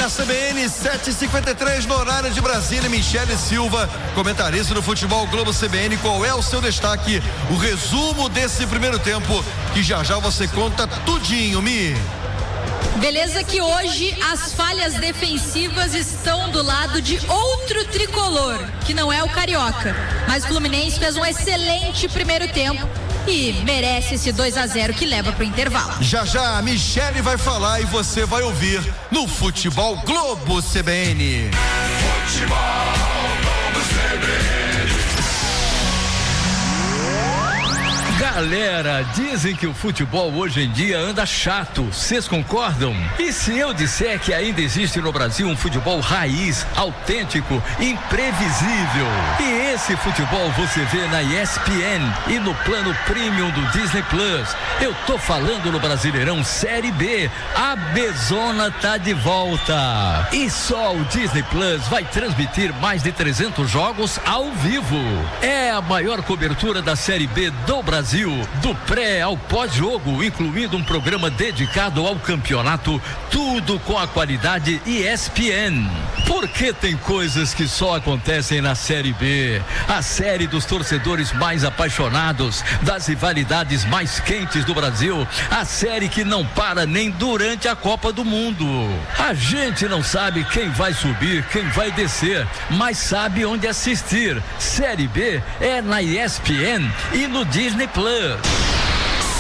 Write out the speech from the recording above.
na CBN, 7h53 no horário de Brasília. Michele Silva, comentarista do Futebol Globo CBN. Qual é o seu destaque? O resumo desse primeiro tempo, que já você conta tudinho, Mi. Beleza que hoje as falhas defensivas estão do lado de outro tricolor, que não é o Carioca. Mas o Fluminense fez um excelente primeiro tempo e merece esse 2-0 que leva pro intervalo. Já a Michele vai falar e você vai ouvir no Futebol Globo CBN. Futebol Globo CBN. Galera, dizem que o futebol hoje em dia anda chato, vocês concordam? E se eu disser que ainda existe no Brasil um futebol raiz, autêntico, imprevisível? E esse futebol você vê na ESPN e no plano premium do Disney Plus. Eu tô falando no Brasileirão Série B, a Bezona tá de volta. E só o Disney Plus vai transmitir mais de 300 jogos ao vivo. É a maior cobertura da Série B do Brasil, do pré ao pós-jogo, incluindo um programa dedicado ao campeonato, tudo com a qualidade ESPN. Porque tem coisas que só acontecem na Série B, a série dos torcedores mais apaixonados, das rivalidades mais quentes do Brasil, a série que não para nem durante a Copa do Mundo. A gente não sabe quem vai subir, quem vai descer, mas sabe onde assistir. Série B é na ESPN e no Disney Plus.